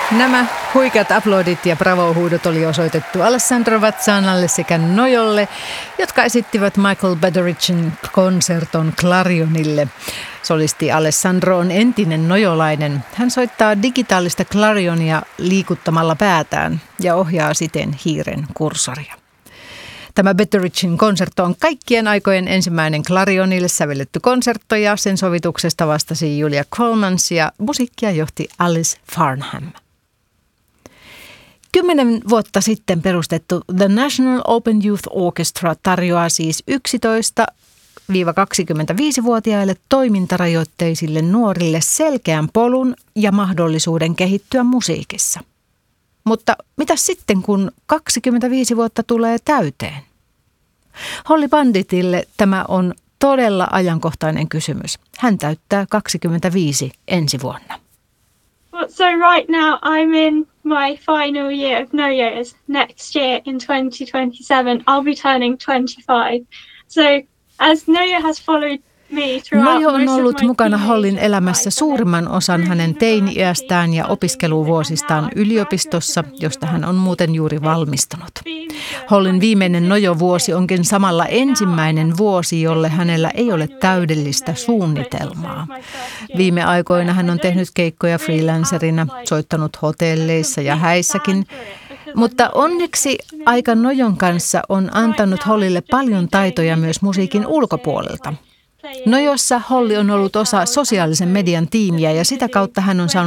Nämä huikeat aplodit ja bravo-huudot oli osoitettu Alessandro Vazzanalle sekä Nojolle, jotka esittivät Michael Betteridgen konserton Clarionille. Solisti Alessandro on entinen nojolainen. Hän soittaa digitaalista clarionia liikuttamalla päätään ja ohjaa siten hiiren kursoria. Tämä Betteridgen konsertto on kaikkien aikojen ensimmäinen Clarionille sävelletty konsertto ja sen sovituksesta vastasi Julia Colmans ja musiikkia johti Alice Farnham. 10 vuotta sitten perustettu The National Open Youth Orchestra tarjoaa siis 11-25-vuotiaille toimintarajoitteisille nuorille selkeän polun ja mahdollisuuden kehittyä musiikissa. Mutta mitä sitten, kun 25 vuotta tulee täyteen? Holly Banditille tämä on todella ajankohtainen kysymys. Hän täyttää 25 ensi vuonna. So right now I'm in my final year of No Years. Next year in 2027 I'll be turning 25. So as No Year has followed me throughout. Nojo on ollut mukana Hollin elämässä suurimman osan hänen teini-iästään ja opiskeluvuosistaan yliopistossa, josta hän on muuten juuri valmistunut. Hollin viimeinen Nojo-vuosi onkin samalla ensimmäinen vuosi, jolle hänellä ei ole täydellistä suunnitelmaa. Viime aikoina hän on tehnyt keikkoja freelancerina, soittanut hotelleissa ja häissäkin. Mutta onneksi aika Nojon kanssa on antanut Hollille paljon taitoja myös musiikin ulkopuolelta. Nojossa Holly on ollut osa sosiaalisen median tiimiä ja sitä kautta hän on saanut